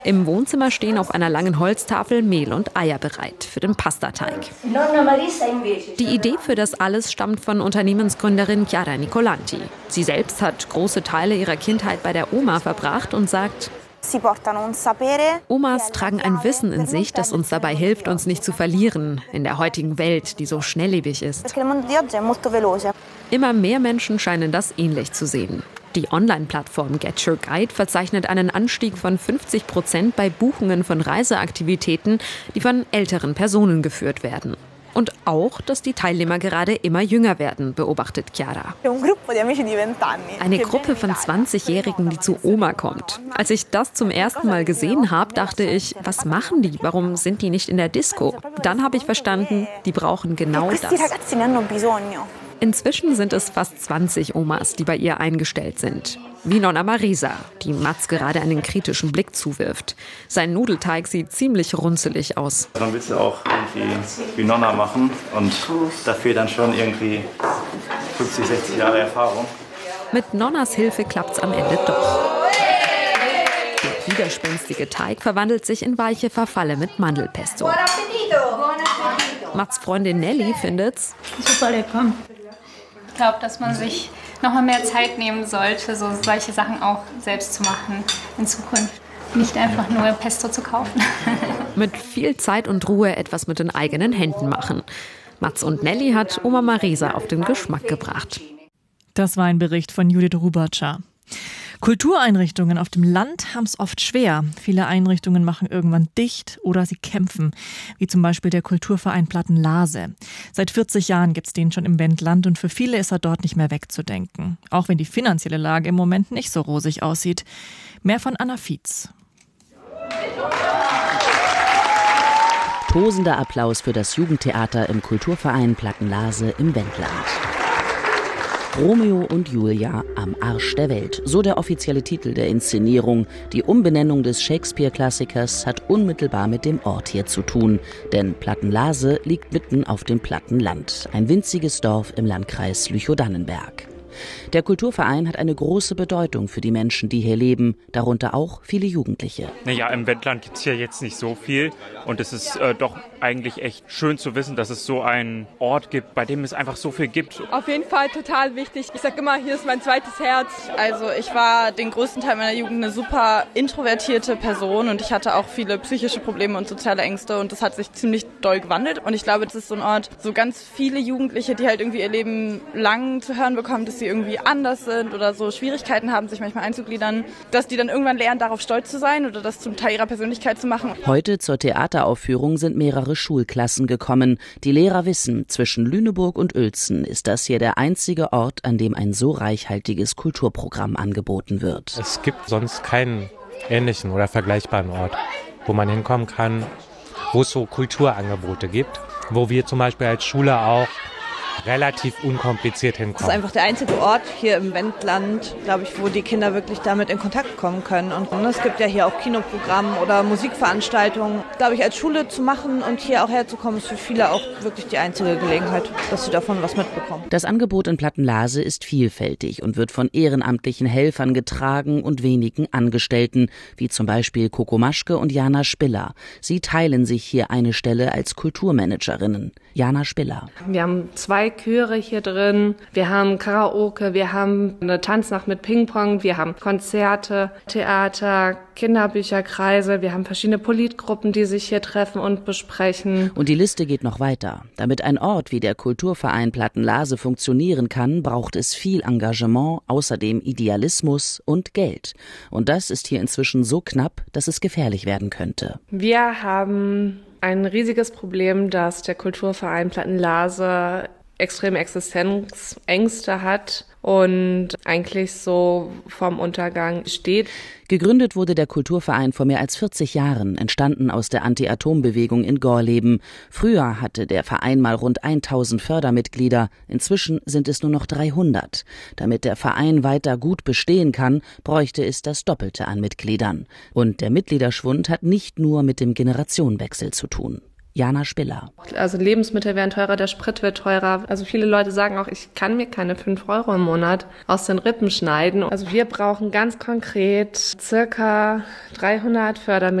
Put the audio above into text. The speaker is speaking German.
Im Wohnzimmer stehen auf einer langen Holztafel Mehl und Eier bereit für den Pastateig. Die Idee für das alles stammt von Unternehmensgründerin Chiara Nicolanti. Sie selbst hat große Teile ihrer Kindheit bei der Oma verbracht und sagt: Omas tragen ein Wissen in sich, das uns dabei hilft, uns nicht zu verlieren in der heutigen Welt, die so schnelllebig ist. Immer mehr Menschen scheinen das ähnlich zu sehen. Die Online-Plattform Get Your Guide verzeichnet einen Anstieg von 50% bei Buchungen von Reiseaktivitäten, die von älteren Personen geführt werden. Und auch, dass die Teilnehmer gerade immer jünger werden, beobachtet Chiara. Eine Gruppe von 20-Jährigen, die zu Oma kommt. Als ich das zum ersten Mal gesehen habe, dachte ich, was machen die? Warum sind die nicht in der Disco? Dann habe ich verstanden, die brauchen genau das. Inzwischen sind es fast 20 Omas, die bei ihr eingestellt sind. Wie Nonna Marisa, die Mats gerade einen kritischen Blick zuwirft. Sein Nudelteig sieht ziemlich runzelig aus. Man will es ja auch irgendwie wie Nonna machen und da fehlt dann schon irgendwie 50, 60 Jahre Erfahrung. Mit Nonnas Hilfe klappt es am Ende doch. Der widerspenstige Teig verwandelt sich in weiche Farfalle mit Mandelpesto. Mats Freundin Nelly findet's super lecker. Ich glaube, dass man sich noch mal mehr Zeit nehmen sollte, solche Sachen auch selbst zu machen in Zukunft. Nicht einfach nur Pesto zu kaufen. Mit viel Zeit und Ruhe etwas mit den eigenen Händen machen. Mats und Nelly hat Oma Marisa auf den Geschmack gebracht. Das war ein Bericht von Judith Rubatscher. Kultureinrichtungen auf dem Land haben es oft schwer. Viele Einrichtungen machen irgendwann dicht oder sie kämpfen, wie zum Beispiel der Kulturverein Platten-Lase. Seit 40 Jahren gibt es den schon im Wendland und für viele ist er dort nicht mehr wegzudenken. Auch wenn die finanzielle Lage im Moment nicht so rosig aussieht. Mehr von Anna Fietz. Tosender Applaus für das Jugendtheater im Kulturverein Platten-Lase im Wendland. Romeo und Julia am Arsch der Welt, so der offizielle Titel der Inszenierung. Die Umbenennung des Shakespeare-Klassikers hat unmittelbar mit dem Ort hier zu tun. Denn Platten-Lase liegt mitten auf dem Plattenland, ein winziges Dorf im Landkreis Lüchow-Dannenberg. Der Kulturverein hat eine große Bedeutung für die Menschen, die hier leben, darunter auch viele Jugendliche. Naja, im Wendland gibt es hier jetzt nicht so viel und es ist doch eigentlich echt schön zu wissen, dass es so einen Ort gibt, bei dem es einfach so viel gibt. Auf jeden Fall total wichtig. Ich sage immer, hier ist mein zweites Herz. Also ich war den größten Teil meiner Jugend eine super introvertierte Person und ich hatte auch viele psychische Probleme und soziale Ängste und das hat sich ziemlich doll gewandelt und ich glaube, das ist so ein Ort, so ganz viele Jugendliche, die halt irgendwie ihr Leben lang zu hören bekommen, dass sie irgendwie anders sind oder so Schwierigkeiten haben, sich manchmal einzugliedern, dass die dann irgendwann lernen, darauf stolz zu sein oder das zum Teil ihrer Persönlichkeit zu machen. Heute zur Theateraufführung sind mehrere Schulklassen gekommen. Die Lehrer wissen, zwischen Lüneburg und Uelzen ist das hier der einzige Ort, an dem ein so reichhaltiges Kulturprogramm angeboten wird. Es gibt sonst keinen ähnlichen oder vergleichbaren Ort, wo man hinkommen kann, wo es so Kulturangebote gibt, wo wir zum Beispiel als Schule auch relativ unkompliziert hinkommen. Das ist einfach der einzige Ort hier im Wendland, glaube ich, wo die Kinder wirklich damit in Kontakt kommen können. Und es gibt ja hier auch Kinoprogramm oder Musikveranstaltungen. Glaube ich, als Schule zu machen und hier auch herzukommen, ist für viele auch wirklich die einzige Gelegenheit, dass sie davon was mitbekommen. Das Angebot in Platten-Lase ist vielfältig und wird von ehrenamtlichen Helfern getragen und wenigen Angestellten, wie zum Beispiel Coco Maschke und Jana Spiller. Sie teilen sich hier eine Stelle als Kulturmanagerinnen. Jana Spiller. Wir haben 2 Chöre hier drin, wir haben Karaoke, wir haben eine Tanznacht mit Ping-Pong, wir haben Konzerte, Theater, Kinderbücherkreise, wir haben verschiedene Politgruppen, die sich hier treffen und besprechen. Und die Liste geht noch weiter. Damit ein Ort wie der Kulturverein Platten-Lase funktionieren kann, braucht es viel Engagement, außerdem Idealismus und Geld. Und das ist hier inzwischen so knapp, dass es gefährlich werden könnte. Wir haben ein riesiges Problem, dass der Kulturverein Platten-Lase extreme Existenzängste hat und eigentlich so vorm Untergang steht. Gegründet wurde der Kulturverein vor mehr als 40 Jahren, entstanden aus der Anti-Atom-Bewegung in Gorleben. Früher hatte der Verein mal rund 1000 Fördermitglieder, inzwischen sind es nur noch 300. Damit der Verein weiter gut bestehen kann, bräuchte es das Doppelte an Mitgliedern. Und der Mitgliederschwund hat nicht nur mit dem Generationenwechsel zu tun. Jana Spiller. Also Lebensmittel werden teurer, der Sprit wird teurer. Also viele Leute sagen auch, ich kann mir keine 5 € im Monat aus den Rippen schneiden. Also wir brauchen ganz konkret circa 300 Fördermittel